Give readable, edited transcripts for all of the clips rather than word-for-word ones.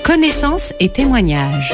Connaissances et témoignages.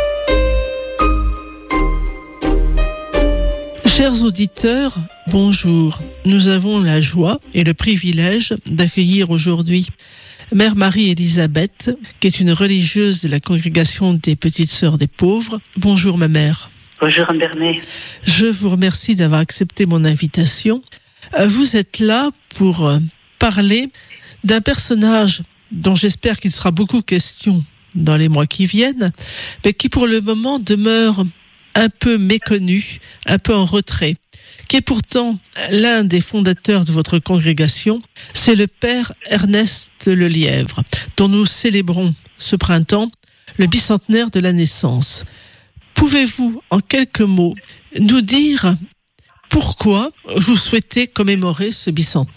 Chers auditeurs, bonjour. Nous avons la joie et le privilège d'accueillir aujourd'hui Mère Marie-Élisabeth, qui est une religieuse de la congrégation des Petites Sœurs des Pauvres. Bonjour ma mère. Bonjour Anne Bernet. Je vous remercie d'avoir accepté mon invitation. Vous êtes là pour parler d'un personnage dont j'espère qu'il sera beaucoup question dans les mois qui viennent, mais qui pour le moment demeure un peu méconnu, un peu en retrait, qui est pourtant l'un des fondateurs de votre congrégation, c'est le Père Ernest Lelièvre, dont nous célébrons ce printemps le bicentenaire de la naissance. Pouvez-vous, en quelques mots, nous dire pourquoi vous souhaitez commémorer ce bicentenaire ?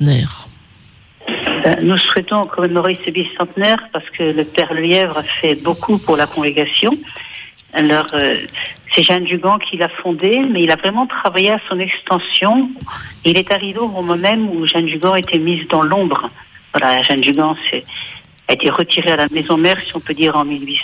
Nous souhaitons commémorer ce bicentenaire parce que le Père Lelièvre a fait beaucoup pour la congrégation. Alors, c'est Jeanne Dugan qui l'a fondé, mais il a vraiment travaillé à son extension. Il est arrivé au moment même où Jeanne Dugan était mise dans l'ombre. Voilà, Jeanne Dugan a été retirée à la maison mère, si on peut dire, en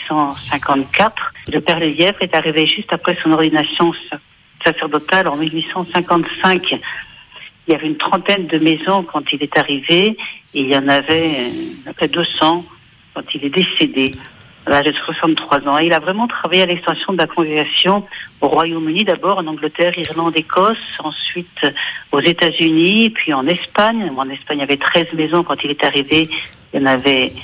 1854. Le Père Lelièvre est arrivé juste après son ordination sacerdotale en 1855. Il y avait une trentaine de maisons quand il est arrivé, et il y en avait à peu près 200 quand il est décédé, à l'âge de 63 ans. Et il a vraiment travaillé à l'extension de la congrégation au Royaume-Uni, d'abord en Angleterre, Irlande, Écosse, ensuite aux États-Unis, puis en Espagne. En Espagne, il y avait 13 maisons quand il est arrivé, il y en avait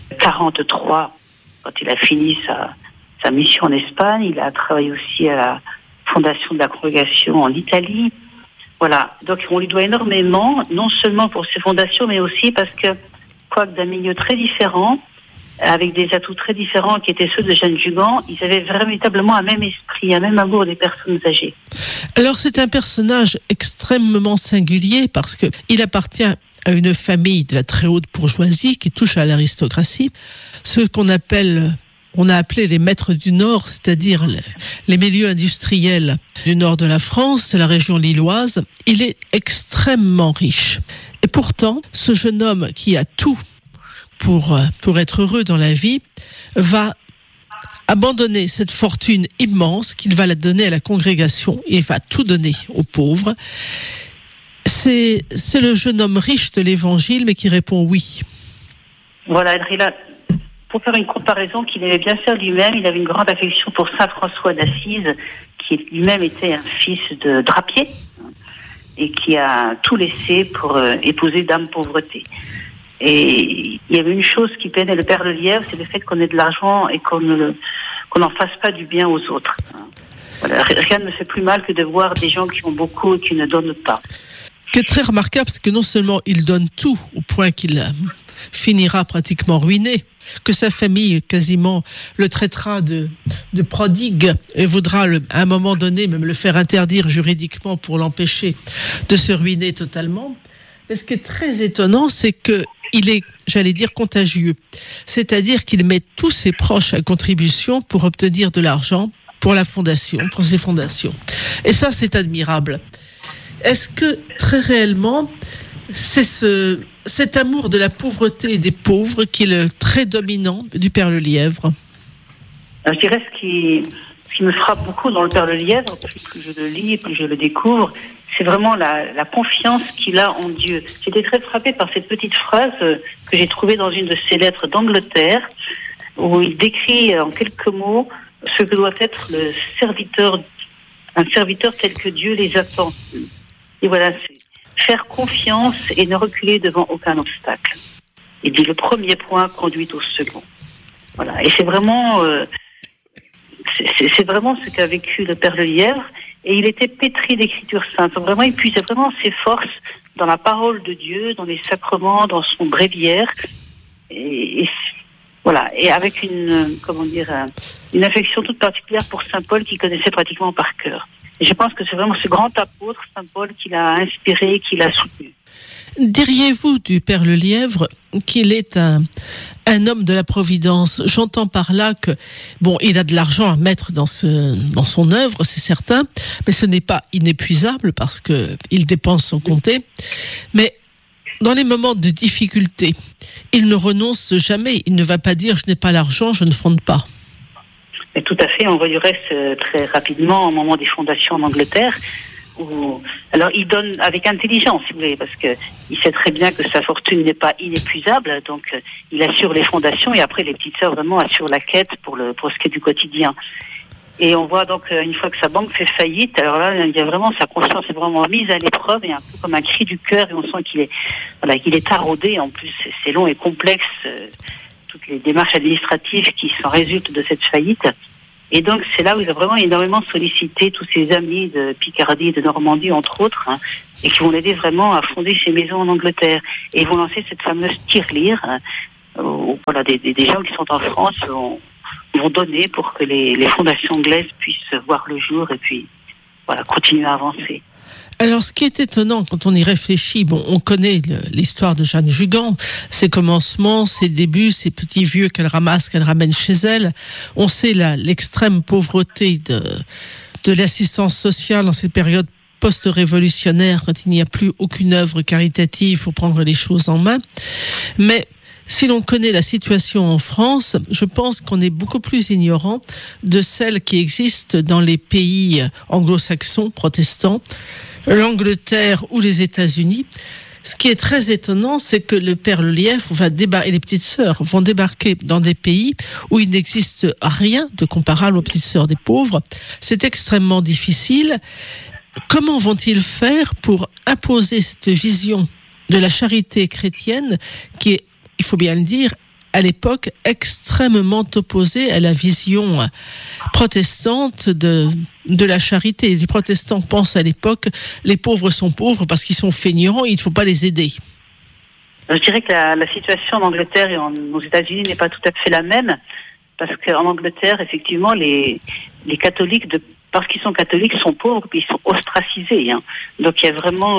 43 quand il a fini sa mission en Espagne. Il a travaillé aussi à la fondation de la congrégation en Italie. Voilà, donc on lui doit énormément, non seulement pour ses fondations, mais aussi parce que, quoique d'un milieu très différent, avec des atouts très différents qui étaient ceux de Jeanne Dugan, ils avaient véritablement un même esprit, un même amour des personnes âgées. Alors c'est un personnage extrêmement singulier parce qu'il appartient à une famille de la très haute bourgeoisie qui touche à l'aristocratie, ce on a appelé les maîtres du Nord, c'est-à-dire les milieux industriels du nord de la France, de la région lilloise. Il est extrêmement riche. Et pourtant, ce jeune homme qui a tout pour être heureux dans la vie, va abandonner cette fortune immense qu'il va la donner à la congrégation. Il va tout donner aux pauvres. C'est le jeune homme riche de l'Évangile, mais qui répond oui. Voilà, pour faire une comparaison qu'il aimait bien faire lui-même, il avait une grande affection pour saint François d'Assise, qui lui-même était un fils de drapier, et qui a tout laissé pour épouser Dame Pauvreté. Et il y avait une chose qui peinait le Père Lelièvre, c'est le fait qu'on ait de l'argent et qu'on n'en fasse pas du bien aux autres. Voilà, rien ne me fait plus mal que de voir des gens qui ont beaucoup et qui ne donnent pas. Ce qui est très remarquable, c'est que non seulement il donne tout, au point qu'il finira pratiquement ruiné, que sa famille quasiment le traitera de prodigue et voudra à un moment donné même le faire interdire juridiquement pour l'empêcher de se ruiner totalement. Mais ce qui est très étonnant, c'est qu'il est, j'allais dire, contagieux. C'est-à-dire qu'il met tous ses proches à contribution pour obtenir de l'argent pour la fondation, pour ses fondations. Et ça, c'est admirable. Est-ce que, très réellement, c'est cet amour de la pauvreté et des pauvres qui est le trait dominant du Père Lelièvre ? Je dirais ce qui me frappe beaucoup dans le Père Lelièvre, plus je le lis, plus je le découvre, c'est vraiment la confiance qu'il a en Dieu. J'étais très frappée par cette petite phrase que j'ai trouvée dans une de ses lettres d'Angleterre, où il décrit en quelques mots ce que doit être un serviteur tel que Dieu les attend. Et voilà, c'est faire confiance et ne reculer devant aucun obstacle. Il dit le premier point conduit au second. Voilà, et c'est vraiment ce qu'a vécu le Père Lelièvre. Et il était pétri d'écriture sainte. Vraiment, il puisait vraiment ses forces dans la parole de Dieu, dans les sacrements, dans son bréviaire. Et voilà. Et avec une affection toute particulière pour Saint Paul qu'il connaissait pratiquement par cœur. Et je pense que c'est vraiment ce grand apôtre, Saint Paul, qui l'a inspiré, qui l'a soutenu. Diriez-vous du Père Lelièvre qu'il est un homme de la Providence? J'entends par là que, il a de l'argent à mettre dans son œuvre, c'est certain, mais ce n'est pas inépuisable parce que il dépense sans compter. Mais dans les moments de difficulté, il ne renonce jamais. Il ne va pas dire « je n'ai pas l'argent, je ne fonde pas ». Mais tout à fait, on redresse très rapidement au moment des fondations en Angleterre. Alors il donne avec intelligence, si vous voulez, parce que il sait très bien que sa fortune n'est pas inépuisable, donc il assure les fondations et après les petites sœurs vraiment assurent la quête pour ce qui est du quotidien. Et on voit donc une fois que sa banque fait faillite, alors là il y a vraiment sa conscience est vraiment mise à l'épreuve et un peu comme un cri du cœur et on sent qu'il est taraudé. En plus c'est long et complexe, toutes les démarches administratives qui s'en résultent de cette faillite. Et donc, c'est là où il a vraiment énormément sollicité tous ses amis de Picardie et de Normandie, entre autres, et qui vont l'aider vraiment à fonder ses maisons en Angleterre. Et ils vont lancer cette fameuse tirelire. Des gens qui sont en France vont donner pour que les fondations anglaises puissent voir le jour et puis continuer à avancer. Alors, ce qui est étonnant quand on y réfléchit, on connaît l'histoire de Jeanne Jugan, ses commencements, ses débuts, ses petits vieux qu'elle ramasse, qu'elle ramène chez elle. On sait l'extrême pauvreté de l'assistance sociale dans cette période post-révolutionnaire, quand il n'y a plus aucune œuvre caritative pour prendre les choses en main. Mais si l'on connaît la situation en France, je pense qu'on est beaucoup plus ignorant de celle qui existe dans les pays anglo-saxons, protestants, l'Angleterre ou les États-Unis. Ce qui est très étonnant, c'est que le père Lelièvre et les petites sœurs vont débarquer dans des pays où il n'existe rien de comparable aux petites sœurs des pauvres. C'est extrêmement difficile. Comment vont-ils faire pour imposer cette vision de la charité chrétienne qui est, il faut bien le dire, à l'époque extrêmement opposée à la vision protestante de la charité. Les protestants pensent à l'époque les pauvres sont pauvres parce qu'ils sont feignants et il ne faut pas les aider. Je dirais que la situation en Angleterre et aux États-Unis n'est pas tout à fait la même, parce qu'en Angleterre, effectivement, les catholiques, parce qu'ils sont catholiques, sont pauvres puis ils sont ostracisés. Donc il y a vraiment...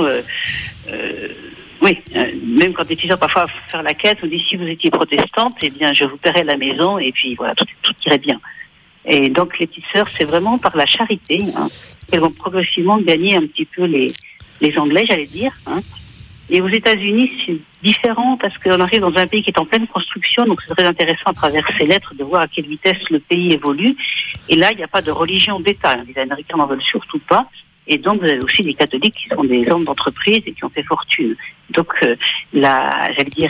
même quand des étudiants parfois faire la quête, on dit si vous étiez protestante, eh bien je vous paierais la maison et puis voilà, tout irait bien. Et donc les petites sœurs, c'est vraiment par la charité qu'elles vont progressivement gagner un petit peu les Anglais, j'allais dire. Et aux États-Unis, c'est différent parce qu'on arrive dans un pays qui est en pleine construction, donc c'est très intéressant à travers ces lettres de voir à quelle vitesse le pays évolue. Et là, il n'y a pas de religion d'État. Les Américains n'en veulent surtout pas. Et donc, vous avez aussi des catholiques qui sont des hommes d'entreprise et qui ont fait fortune. Donc, la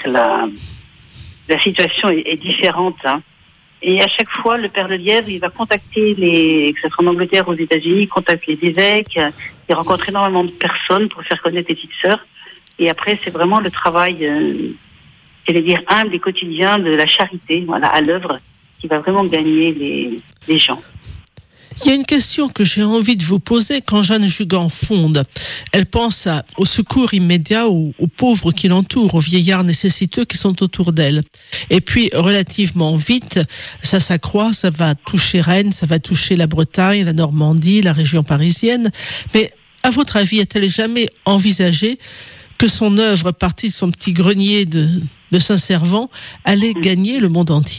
situation est différente. Et à chaque fois, le père Lelièvre, il va contacter que ce soit en Angleterre ou aux États-Unis, il contacte les évêques, il rencontre énormément de personnes pour faire connaître les petites sœurs. Et après, c'est vraiment le travail, j'allais dire, humble et quotidien de la charité, à l'œuvre, qui va vraiment gagner les gens. Il y a une question que j'ai envie de vous poser. Quand Jeanne Jugan fonde, elle pense au secours immédiat aux pauvres qui l'entourent, aux vieillards nécessiteux qui sont autour d'elle. Et puis, relativement vite, ça s'accroît, ça va toucher Rennes, ça va toucher la Bretagne, la Normandie, la région parisienne. Mais à votre avis, a-t-elle jamais envisagé que son œuvre, partie de son petit grenier de Saint-Servant, allait gagner le monde entier ?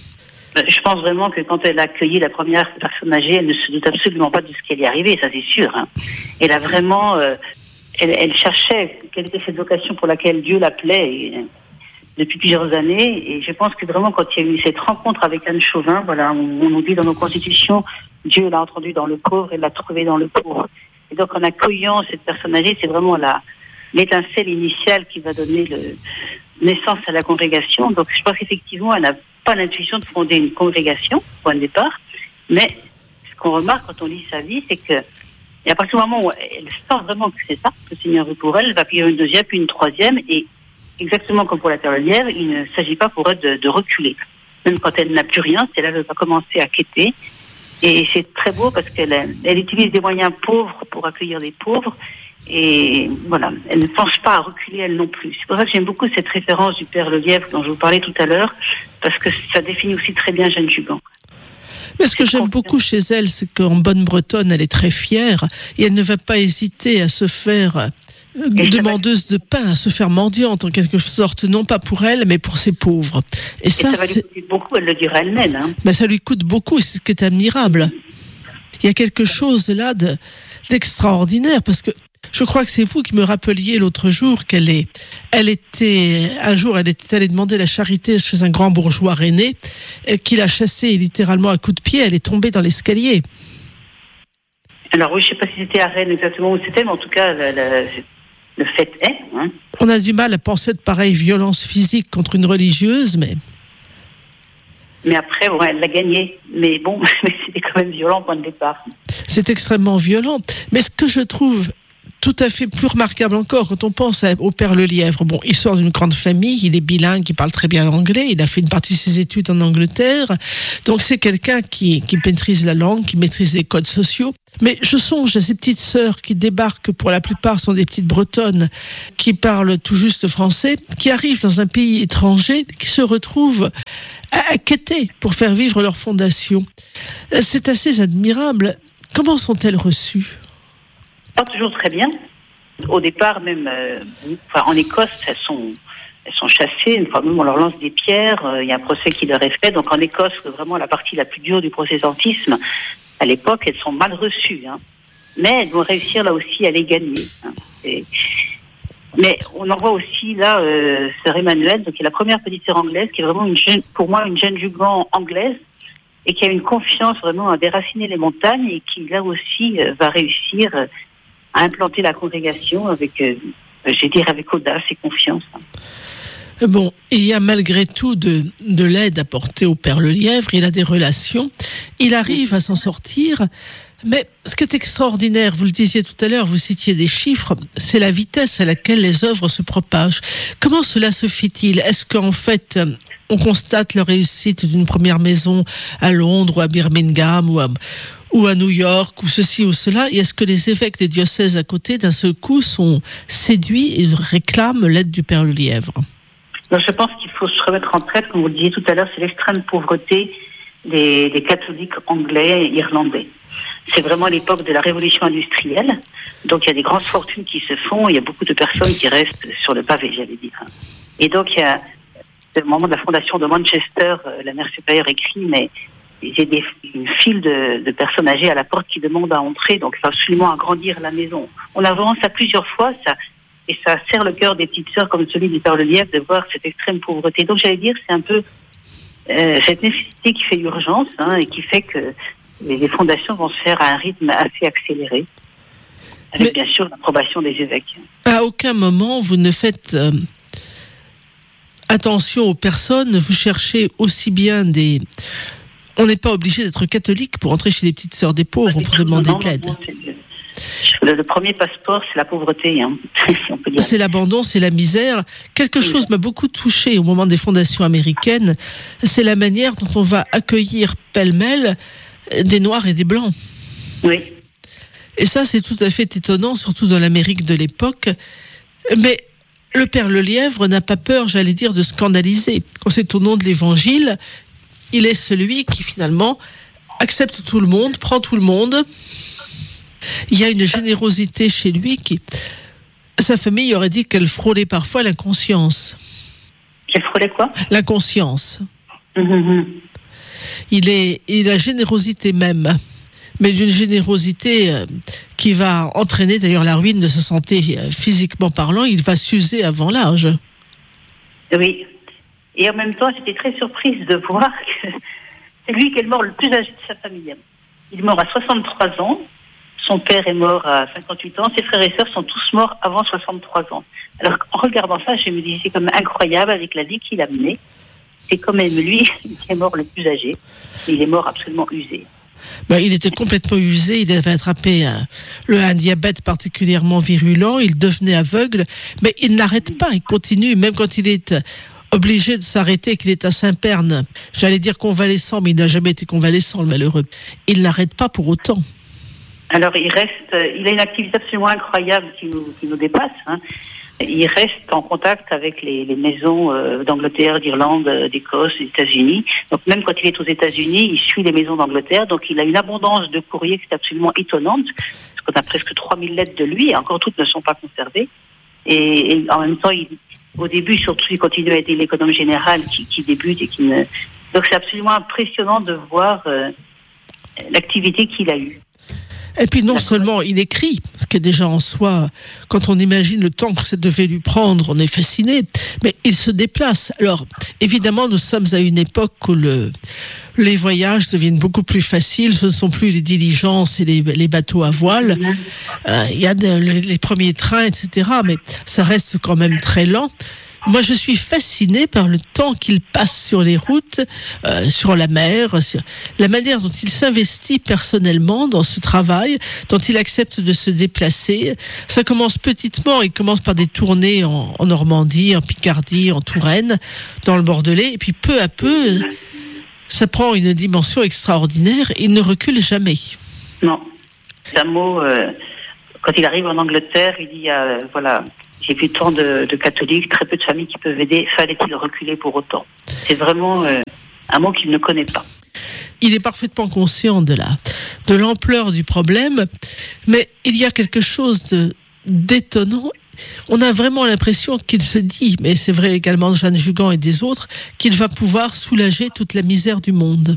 Je pense vraiment que quand elle a accueilli la première personne âgée, elle ne se doute absolument pas de ce qui allait arriver, ça c'est sûr. Elle a vraiment, elle cherchait quelle était cette vocation pour laquelle Dieu l'appelait depuis plusieurs années. Et je pense que vraiment quand il y a eu cette rencontre avec Anne Chauvin, on nous dit dans nos constitutions, Dieu l'a entendu dans le pauvre et l'a trouvé dans le pauvre. Et donc en accueillant cette personne âgée, c'est vraiment l'étincelle initiale qui va donner naissance à la congrégation. Donc je pense qu'effectivement, elle n'a pas l'intuition de fonder une congrégation, point de départ, mais ce qu'on remarque quand on lit sa vie, c'est que à partir du moment où elle sent vraiment que c'est ça, que le Seigneur veut pour elle, elle va payer une deuxième, puis une troisième, et exactement comme pour la Père Lelièvre, il ne s'agit pas pour elle de reculer. Même quand elle n'a plus rien, c'est là qu'elle va commencer à quêter, et c'est très beau parce qu'elle utilise des moyens pauvres pour accueillir les pauvres, et voilà, elle ne pense pas à reculer elle non plus. C'est pour ça que j'aime beaucoup cette référence du père Lelièvre dont je vous parlais tout à l'heure, parce que ça définit aussi très bien Jeanne Jugan. Mais ce que j'aime beaucoup chez elle, c'est qu'en bonne bretonne, elle est très fière et elle ne va pas hésiter à se faire demandeuse de pain, à se faire mendiante en quelque sorte, non pas pour elle, mais pour ses pauvres. Et ça va lui coûter beaucoup, elle le dira elle-même. Mais ça lui coûte beaucoup et c'est ce qui est admirable. Il y a quelque chose là d'extraordinaire parce que Je crois que c'est vous qui me rappeliez l'autre jour qu'elle était allée demander la charité chez un grand bourgeois rennais, qui l'a chassée littéralement à coups de pied. Elle est tombée dans l'escalier. Alors oui, je ne sais pas si c'était à Rennes exactement où c'était, mais en tout cas, le fait est. Hein. On a du mal à penser de pareilles violences physiques contre une religieuse, mais... Mais après, bon, elle l'a gagné. Mais bon, c'était quand même violent au point de départ. C'est extrêmement violent. Mais ce que je trouve tout à fait plus remarquable encore, quand on pense au père Lelièvre, bon, il sort d'une grande famille, il est bilingue, il parle très bien l'anglais, il a fait une partie de ses études en Angleterre, donc c'est quelqu'un qui maîtrise la langue, qui maîtrise les codes sociaux. Mais je songe à ces petites sœurs qui débarquent, pour la plupart sont des petites bretonnes, qui parlent tout juste français, qui arrivent dans un pays étranger, qui se retrouvent à quêter pour faire vivre leur fondation. C'est assez admirable. Comment sont-elles reçues ? Pas toujours très bien. Au départ, même en Écosse, elles sont chassées. Une fois même, on leur lance des pierres. Il y a un procès qui leur est fait. Donc en Écosse, vraiment la partie la plus dure du protestantisme, à l'époque, elles sont mal reçues. Hein. Mais elles vont réussir là aussi à les gagner. Hein. Mais on en voit aussi là sœur Emmanuelle, donc qui est la première petite sœur anglaise, qui est vraiment pour moi une jeune Jugan anglaise, et qui a une confiance vraiment à déraciner les montagnes, et qui là aussi va réussir à implanter la congrégation avec audace et confiance. Bon, il y a malgré tout de l'aide apportée au père Lelièvre, il a des relations, il arrive à s'en sortir. Mais ce qui est extraordinaire, vous le disiez tout à l'heure, vous citiez des chiffres, c'est la vitesse à laquelle les œuvres se propagent. Comment cela se fait-il ? Est-ce qu'en fait, on constate la réussite d'une première maison à Londres ou à Birmingham ou à New York ou ceci ou cela, et est-ce que les évêques des diocèses à côté, d'un seul coup, sont séduits et réclament l'aide du père Lelièvre ? Donc, je pense qu'il faut se remettre en tête, comme vous le disiez tout à l'heure, c'est l'extrême pauvreté des catholiques anglais et irlandais. C'est vraiment l'époque de la révolution industrielle. Donc, il y a des grandes fortunes qui se font. Il y a beaucoup de personnes qui restent sur le pavé, j'allais dire. Et donc, il y a, au moment de la fondation de Manchester, la mère supérieure écrit, mais il y a une file de personnes âgées à la porte qui demandent à entrer. Donc, il faut absolument agrandir la maison. On avance à plusieurs fois, et ça serre le cœur des petites sœurs comme celui du père Lelièvre de voir cette extrême pauvreté. Donc, j'allais dire, c'est un peu cette nécessité qui fait urgence, hein, et qui fait que les fondations vont se faire à un rythme assez accéléré, avec bien sûr l'approbation des évêques. À aucun moment vous ne faites attention aux personnes, vous cherchez aussi bien des... On n'est pas obligé d'être catholique pour entrer chez les petites sœurs des pauvres pour demander de l'aide. Le premier passeport, c'est la pauvreté, hein, si on peut dire. C'est l'abandon, c'est la misère. Quelque chose m'a beaucoup touché au moment des fondations américaines, c'est la manière dont on va accueillir pêle-mêle des Noirs et des Blancs. Oui. Et ça, c'est tout à fait étonnant, surtout dans l'Amérique de l'époque. Mais le père Lelièvre n'a pas peur, j'allais dire, de scandaliser. Quand c'est au nom de l'Évangile, il est celui qui, finalement, accepte tout le monde, prend tout le monde. Il y a une générosité chez lui qui... Sa famille aurait dit qu'elle frôlait parfois l'inconscience. Qu'elle frôlait quoi ? L'inconscience. Il est la générosité même, mais d'une générosité qui va entraîner d'ailleurs la ruine de sa santé physiquement parlant. Il va s'user avant l'âge. Oui. Et en même temps, j'étais très surprise de voir que c'est lui qui est le mort le plus âgé de sa famille. Il est mort à 63 ans. Son père est mort à 58 ans. Ses frères et sœurs sont tous morts avant 63 ans. Alors, en regardant ça, je me disais, c'est comme incroyable avec la vie qu'il a menée. C'est quand même lui qui est mort le plus âgé. Il est mort absolument usé. Il était complètement usé. Il avait attrapé un diabète particulièrement virulent. Il devenait aveugle. Mais il n'arrête pas. Il continue, même quand il est obligé de s'arrêter, qu'il est à Saint-Pern. J'allais dire convalescent, mais il n'a jamais été convalescent, le malheureux. Il n'arrête pas pour autant. Alors, il a une activité absolument incroyable qui nous dépasse, hein. Il reste en contact avec les maisons d'Angleterre, d'Irlande, d'Écosse, des États-Unis. Donc même quand il est aux États-Unis, il suit les maisons d'Angleterre. Donc il a une abondance de courriers qui est absolument étonnante, parce qu'on a presque 3000 lettres de lui, et encore toutes ne sont pas conservées. Et en même temps, au début, surtout, il continue à aider l'économe général qui débute et Donc c'est absolument impressionnant de voir l'activité qu'il a eue. Et puis non D'accord. seulement il écrit, ce qui est déjà en soi, quand on imagine le temps que ça devait lui prendre, on est fasciné, mais il se déplace. Alors évidemment, nous sommes à une époque où les voyages deviennent beaucoup plus faciles, ce ne sont plus les diligences et les bateaux à voile. Il y a les premiers trains, etc., mais ça reste quand même très lent. Moi, je suis fascinée par le temps qu'il passe sur les routes, sur la mer, sur la manière dont il s'investit personnellement dans ce travail, dont il accepte de se déplacer. Ça commence petitement, il commence par des tournées en Normandie, en Picardie, en Touraine, dans le Bordelais, et puis peu à peu, ça prend une dimension extraordinaire, et il ne recule jamais. Non. C'est un mot, quand il arrive en Angleterre, il dit, voilà, j'ai vu tant de catholiques, très peu de familles qui peuvent aider, fallait-il reculer pour autant? C'est vraiment un mot qu'il ne connaît pas. Il est parfaitement conscient de l'ampleur du problème, mais il y a quelque chose d'étonnant. On a vraiment l'impression qu'il se dit, mais c'est vrai également de Jeanne Jugan et des autres, qu'il va pouvoir soulager toute la misère du monde.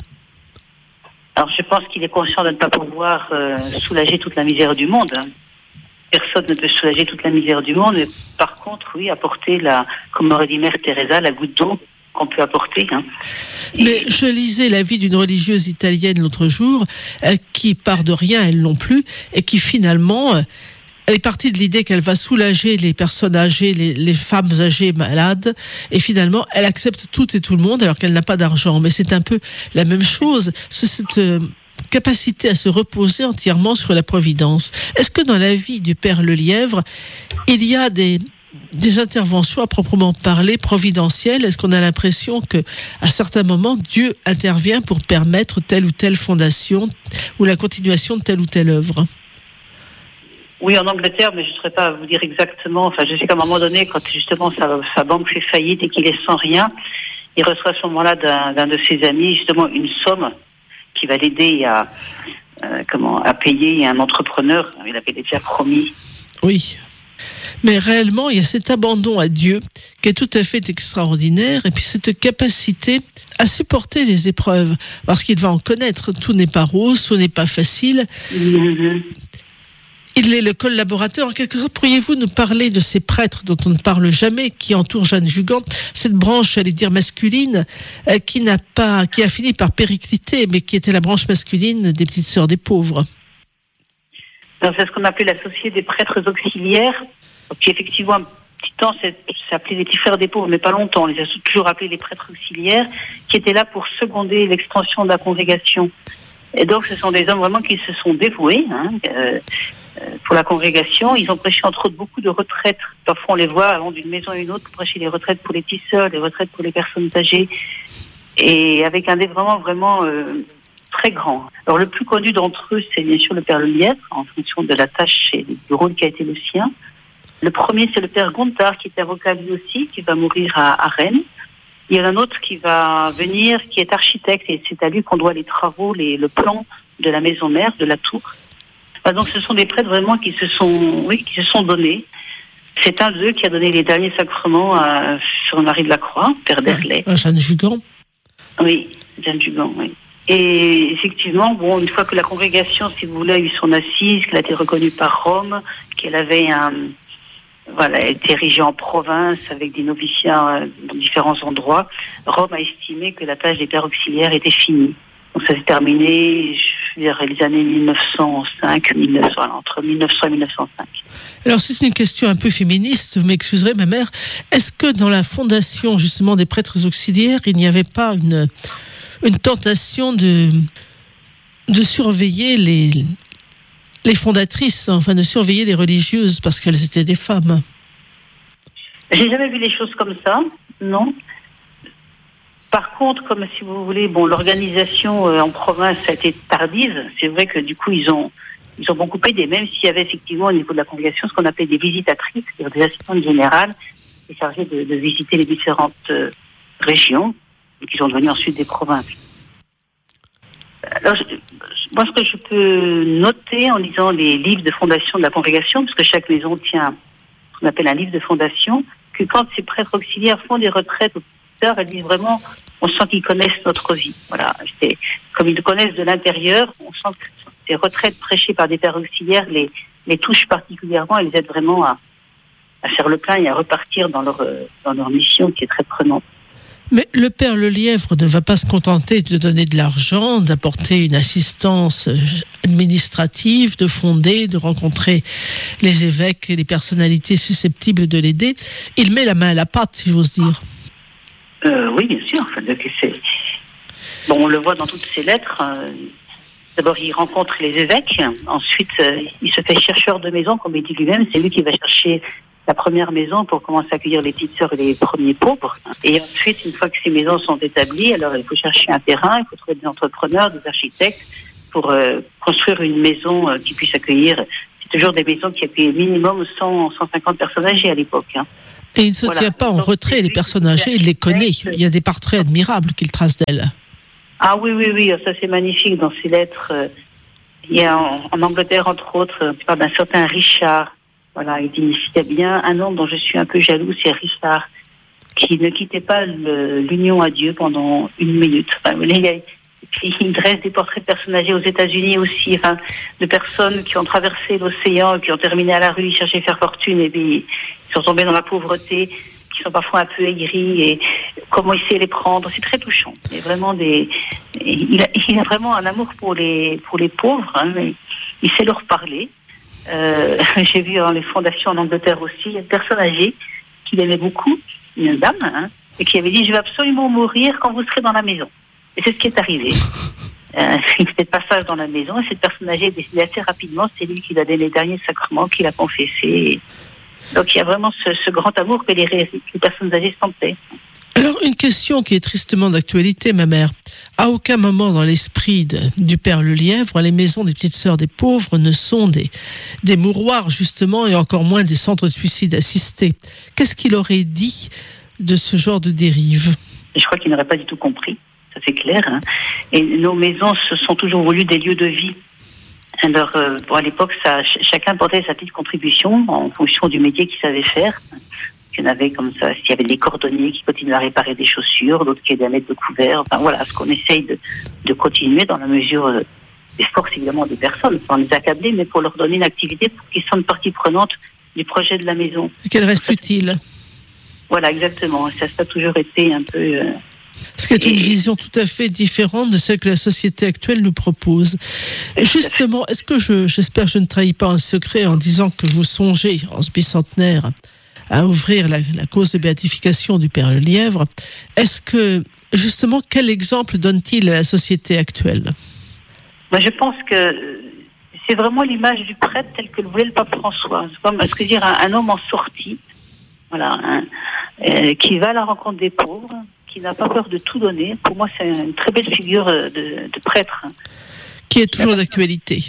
Alors je pense qu'il est conscient de ne pas pouvoir soulager toute la misère du monde. Personne ne peut soulager toute la misère du monde, mais par contre, oui, apporter comme aurait dit Mère Teresa, la goutte d'eau qu'on peut apporter. Mais je lisais la vie d'une religieuse italienne l'autre jour, qui part de rien, elle non plus, et qui finalement, elle est partie de l'idée qu'elle va soulager les personnes âgées, les femmes âgées malades, et finalement, elle accepte tout et tout le monde alors qu'elle n'a pas d'argent. Mais c'est un peu la même chose, cette capacité à se reposer entièrement sur la providence. Est-ce que dans la vie du Père Lelièvre, il y a des interventions à proprement parler providentielles? Est-ce qu'on a l'impression que à certains moments Dieu intervient pour permettre telle ou telle fondation ou la continuation de telle ou telle œuvre? Oui, en Angleterre, mais je ne saurais pas vous dire exactement. Enfin, je sais qu'à un moment donné, quand justement sa banque fait faillite et qu'il est sans rien, il reçoit à ce moment-là d'un de ses amis justement une somme qui va l'aider à payer un entrepreneur. Il avait déjà promis. Oui. Mais réellement, il y a cet abandon à Dieu qui est tout à fait extraordinaire, et puis cette capacité à supporter les épreuves, parce qu'il va en connaître. Tout n'est pas rose, tout n'est pas facile. Mm-hmm. Il est le collaborateur. En quelque sorte, pourriez-vous nous parler de ces prêtres dont on ne parle jamais, qui entourent Jeanne Jugan, cette branche, j'allais dire masculine, qui a fini par péricliter, mais qui était la branche masculine des Petites Sœurs des Pauvres? Alors, c'est ce qu'on appelait la Société des prêtres auxiliaires, qui effectivement, un petit temps, s'appelait les Petits Frères des Pauvres, mais pas longtemps. On les a toujours appelés les prêtres auxiliaires, qui étaient là pour seconder l'extension de la congrégation. Et donc, ce sont des hommes vraiment qui se sont dévoués pour la congrégation. Ils ont prêché entre autres beaucoup de retraites. Parfois, on les voit allant d'une maison à une autre pour prêcher les retraites pour les petites sœurs, les retraites pour les personnes âgées, et avec un dévouement vraiment très grand. Alors, le plus connu d'entre eux, c'est bien sûr le Père Lelièvre, en fonction de la tâche et du rôle qui a été le sien. Le premier, c'est le Père Gontard, qui est avocat lui aussi, qui va mourir à Rennes. Il y en a un autre qui va venir, qui est architecte, et c'est à lui qu'on doit les travaux, le plan de la maison mère, de la tour. Donc ce sont des prêtres vraiment qui se sont donnés. C'est un d'eux qui a donné les derniers sacrements sur Marie de la Croix, Père d'Herlay. Jeanne Jugan. Oui, Jeanne Jugan, oui. Et effectivement, une fois que la congrégation, si vous voulez, a eu son assise, qu'elle a été reconnue par Rome, qu'elle avait été érigée en province avec des noviciats dans différents endroits, Rome a estimé que la tâche des pères auxiliaires était finie. Donc ça s'est terminé, je veux dire, les années 1905, entre 1900 et 1905. Alors c'est une question un peu féministe, vous m'excuserez ma mère. Est-ce que dans la fondation justement des prêtres auxiliaires, il n'y avait pas une tentation de surveiller les fondatrices, enfin de surveiller les religieuses parce qu'elles étaient des femmes? J'ai jamais vu les choses comme ça, non. Par contre, comme si vous voulez, l'organisation en province a été tardive. C'est vrai que du coup, ils ont beaucoup aidé, même s'il y avait effectivement au niveau de la congrégation ce qu'on appelait des visitatrices, c'est-à-dire des assistantes générales, qui chargées de visiter les différentes régions, et qui sont devenues ensuite des provinces. Alors, moi, ce que je peux noter en lisant les livres de fondation de la congrégation, parce que chaque maison tient ce qu'on appelle un livre de fondation, que quand ces prêtres auxiliaires font des retraites aux sœurs, elles disent vraiment, on sent qu'ils connaissent notre vie. Voilà, comme ils le connaissent de l'intérieur, on sent ces retraites prêchées par des pères auxiliaires les touchent particulièrement et les aident vraiment à faire le plein et à repartir dans leur mission qui est très prenante. Mais le père Lelièvre ne va pas se contenter de donner de l'argent, d'apporter une assistance administrative, de fonder, de rencontrer les évêques et les personnalités susceptibles de l'aider. Il met la main à la pâte, si j'ose dire. Oui, bien sûr. Bon, on le voit dans toutes ses lettres. D'abord, il rencontre les évêques. Ensuite, il se fait chercheur de maison, comme il dit lui-même. C'est lui qui va chercher la première maison pour commencer à accueillir les petites sœurs et les premiers pauvres. Et ensuite, une fois que ces maisons sont établies, alors il faut chercher un terrain, il faut trouver des entrepreneurs, des architectes pour construire une maison qui puisse accueillir. C'est toujours des maisons qui accueillent minimum 150 personnes âgées à l'époque. Et il ne se tient pas en retrait, les personnes âgées, il les connaît. Il y a des portraits admirables qu'il trace d'elles. Ah oui, ça c'est magnifique dans ses lettres. Il y a en Angleterre, entre autres, tu parles d'un certain Richard. Voilà, il dit, s'il y a bien un homme dont je suis un peu jaloux, c'est Richard, qui ne quittait pas l'union à Dieu pendant une minute. Enfin, il dresse des portraits de personnes âgées aux États-Unis aussi, de personnes qui ont traversé l'océan, qui ont terminé à la rue, ils cherchaient à faire fortune, et puis ils sont tombés dans la pauvreté, qui sont parfois un peu aigris, et comment il sait les prendre. C'est très touchant. Il a vraiment un amour pour les pauvres, mais il sait leur parler. J'ai vu dans les fondations en Angleterre aussi, il y a une personne âgée qu'il aimait beaucoup, une dame, et qui avait dit « Je vais absolument mourir quand vous serez dans la maison ». Et c'est ce qui est arrivé. Il fait de passage dans la maison, et cette personne âgée est décédée assez rapidement. C'est lui qui l'a donné les derniers sacrements, qui l'a confessé. Donc il y a vraiment ce grand amour que les personnes âgées sentaient. Alors, une question qui est tristement d'actualité, ma mère. À aucun moment dans l'esprit du père Lelièvre, les maisons des petites sœurs des pauvres ne sont des mouroirs, justement, et encore moins des centres de suicide assistés. Qu'est-ce qu'il aurait dit de ce genre de dérive ? Je crois qu'il n'aurait pas du tout compris, ça c'est clair. Et nos maisons se sont toujours voulues des lieux de vie. Alors, à l'époque, chacun portait sa petite contribution en fonction du métier qu'il savait faire. Il y en avait comme ça, s'il y avait des cordonniers qui continuaient à réparer des chaussures, d'autres qui aidaient à mettre de couverts. Enfin voilà, ce qu'on essaye de continuer dans la mesure des forces évidemment des personnes, sans les accabler, mais pour leur donner une activité pour qu'ils sentent partie prenante du projet de la maison. Qu'elle reste utile. Voilà, exactement. Ça a toujours été un peu... Ce qui est une vision tout à fait différente de celle que la société actuelle nous propose. Et justement, est-ce que j'espère que je ne trahis pas un secret en disant que vous songez, en ce bicentenaire, à ouvrir la cause de béatification du père Lelièvre? Est-ce que, justement, quel exemple donne-t-il à la société actuelle? Je pense que c'est vraiment l'image du prêtre tel que le voulait le pape François. C'est comme dire un homme en sortie, voilà, qui va à la rencontre des pauvres, qui n'a pas peur de tout donner. Pour moi, c'est une très belle figure de prêtre. Qui est toujours d'actualité.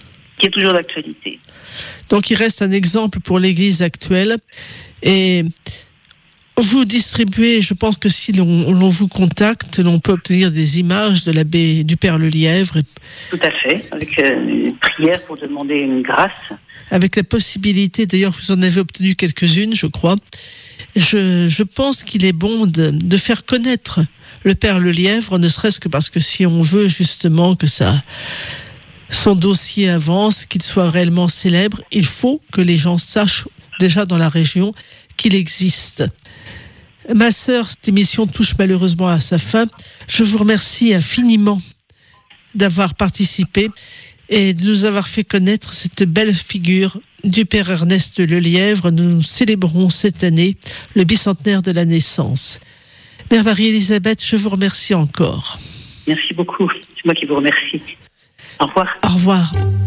Donc il reste un exemple pour l'Église actuelle. Et vous distribuez, je pense que si l'on vous contacte, l'on peut obtenir des images de l'abbé du père Lelièvre. Tout à fait, avec une prière pour demander une grâce. Avec la possibilité, d'ailleurs vous en avez obtenu quelques-unes, je crois. Je pense qu'il est bon de faire connaître le père Lelièvre, ne serait-ce que parce que si on veut justement que son dossier avance, qu'il soit réellement célèbre, il faut que les gens sachent déjà dans la région qu'il existe. Ma sœur, cette émission touche malheureusement à sa fin. Je vous remercie infiniment d'avoir participé et de nous avoir fait connaître cette belle figure du père Ernest Lelièvre. Nous célébrons cette année le bicentenaire de la naissance. Mère Marie-Élisabeth, je vous remercie encore. Merci beaucoup. C'est moi qui vous remercie. Au revoir. Au revoir.